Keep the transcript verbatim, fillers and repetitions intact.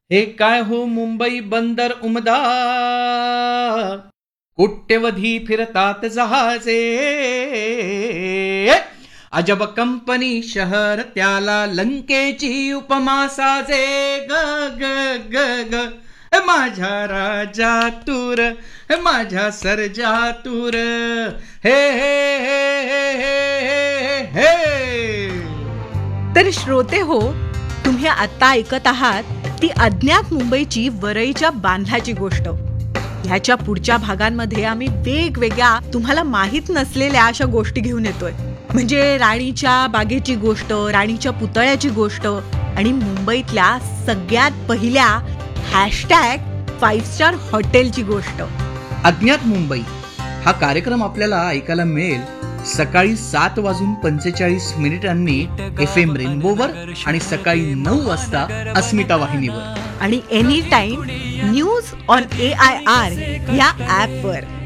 हे काय हो मुंबई बंदर उमदा, कोट्यवधी फिरतात जहाजे. अजब कंपनी शहर त्याला लंकेची उपमा साजे. ग ग ग ग हे माझ्या राजा तूर, हे माझ्या सर्जा तूर. हे हे हे हे हे हे हे. तर श्रोते हो, तुम्ही आता ऐकत आहात ती अज्ञात मुंबईची वरईच्या बांधल्याची गोष्ट. ह्याच्या पुढच्या भागांमध्ये आम्ही वेगवेगळ्या तुम्हाला माहित नसलेल्या अशा गोष्टी घेऊन येतोय. म्हणजे राणीच्या बागेची गोष्ट, राणीच्या पुतळ्याची गोष्ट आणि मुंबईतल्या सगळ्यात पहिल्या हॅशटॅग फाईव्ह स्टार हॉटेलची गोष्ट. अज्ञात मुंबई हा कार्यक्रम आपल्याला ऐकायला मिळेल सकाळी सात वाजून पंचेचाळीस मिनिटांनी एफ एम रेनबोवर आणि सकाळी नऊ वाजता अस्मिता वाहिनीवर आणि any time news on A I R या ऍपवर.